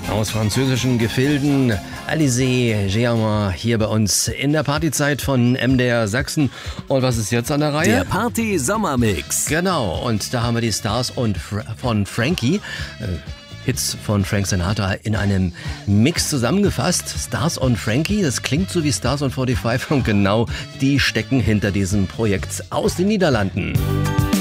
Aus französischen Gefilden, Alizé Géama hier bei uns in der Partyzeit von MDR Sachsen. Und was ist jetzt an der Reihe? Der Party-Sommermix. Genau, und da haben wir die Stars von Frankie. Hits von Frank Sinatra in einem Mix zusammengefasst. Stars on Frankie, das klingt so wie Stars on 45 und genau die stecken hinter diesem Projekt aus den Niederlanden.